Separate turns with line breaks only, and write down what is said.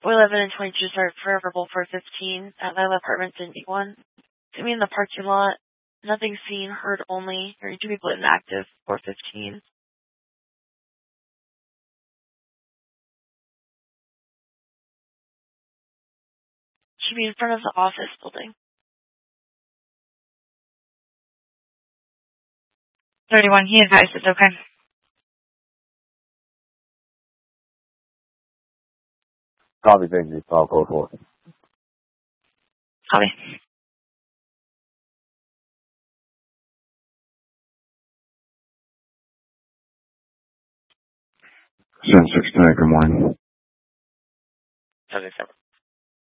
11 and 22 start Forever 415 at Lila Apartments in E1. To me in the parking lot. Nothing seen, heard only. Hearing 2 people inactive, 415. Should be in front of the office building.
31, he advised it's okay.
Copy, Victory, call code 4.
Copy.
7-6 tonight, good morning.
77.